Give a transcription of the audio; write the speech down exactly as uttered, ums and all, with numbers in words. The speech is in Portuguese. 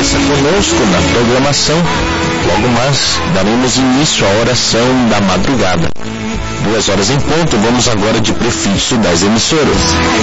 permaneça conosco na programação. Logo mais daremos início à oração da madrugada. Duas horas em ponto, vamos agora de prefixo das emissoras.